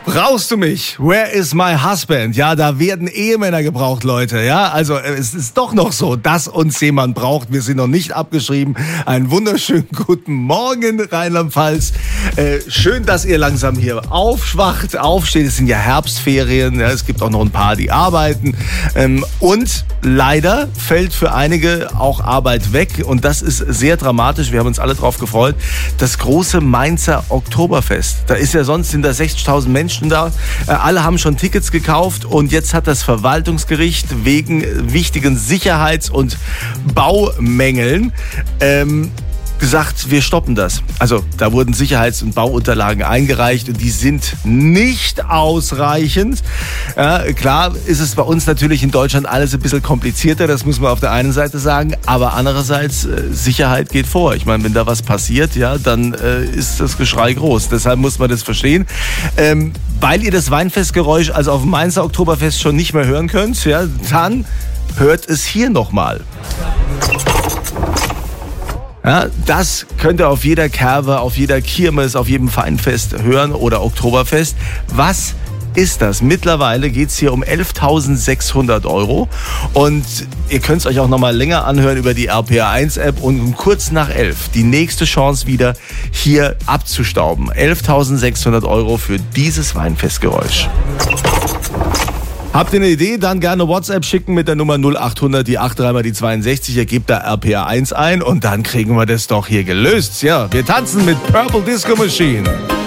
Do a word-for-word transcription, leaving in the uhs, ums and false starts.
Brauchst du mich? Where is my husband? Ja, da werden Ehemänner gebraucht, Leute. Ja, also es ist doch noch so, dass uns jemand braucht. Wir sind noch nicht abgeschrieben. Einen wunderschönen guten Morgen, Rheinland-Pfalz. Äh, schön, dass ihr langsam hier aufwacht, aufsteht. Es sind ja Herbstferien. Ja, es gibt auch noch ein paar, die arbeiten. Ähm, und leider fällt für einige auch Arbeit weg. Und das ist sehr dramatisch. Wir haben uns alle drauf gefreut. Das große Mainzer Oktoberfest. Da ist ja sonst sind da sechzigtausend Menschen da. Alle haben schon Tickets gekauft und jetzt hat das Verwaltungsgericht wegen wichtigen Sicherheits- und Baumängeln ähm, gesagt, wir stoppen das. Also da wurden Sicherheits- und Bauunterlagen eingereicht und die sind nicht ausreichend. Ja, klar ist es bei uns natürlich in Deutschland alles ein bisschen komplizierter, das muss man auf der einen Seite sagen, aber andererseits äh, Sicherheit geht vor. Ich meine, wenn da was passiert, ja, dann äh, ist das Geschrei groß. Deshalb muss man das verstehen. Ähm, weil ihr das Weinfestgeräusch also auf dem Mainzer Oktoberfest schon nicht mehr hören könnt, ja, dann hört es hier nochmal. Ja, das könnt ihr auf jeder Kerwe, auf jeder Kirmes, auf jedem Weinfest hören oder Oktoberfest. Was ist das? Mittlerweile geht es hier um elftausendsechshundert Euro und ihr könnt es euch auch noch mal länger anhören über die R P R eins App und um kurz nach elf die nächste Chance wieder hier abzustauben. elftausendsechshundert Euro für dieses Weinfestgeräusch. Habt ihr eine Idee? Dann gerne WhatsApp schicken mit der Nummer null achthundert, die dreiundachtzig mal die zweiundsechzig. Ihr gebt da R P R eins ein und dann kriegen wir das doch hier gelöst. Ja, wir tanzen mit Purple Disco Machine.